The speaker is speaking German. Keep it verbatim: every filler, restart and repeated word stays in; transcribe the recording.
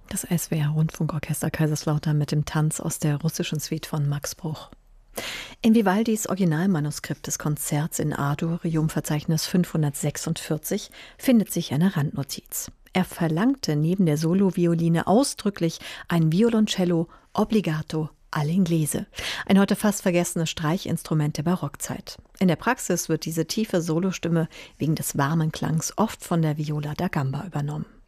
Das S W R-Rundfunkorchester Kaiserslautern mit dem Tanz aus der russischen Suite von Max Bruch. In Vivaldis Originalmanuskript des Konzerts in A-Dur, Regiumverzeichnis fünfhundertsechsundvierzig, findet sich eine Randnotiz. Er verlangte neben der Solovioline ausdrücklich ein Violoncello obbligato all'inglese, ein heute fast vergessenes Streichinstrument der Barockzeit. In der Praxis wird diese tiefe Solostimme wegen des warmen Klangs oft von der Viola da Gamba übernommen.